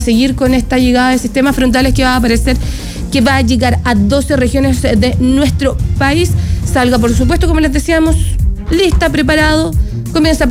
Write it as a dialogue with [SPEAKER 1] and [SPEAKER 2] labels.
[SPEAKER 1] seguir con esta llegada de sistemas frontales que va a aparecer, que va a llegar a 12 regiones de nuestro país. Salga, por supuesto, como les decíamos, lista, preparado, comienza a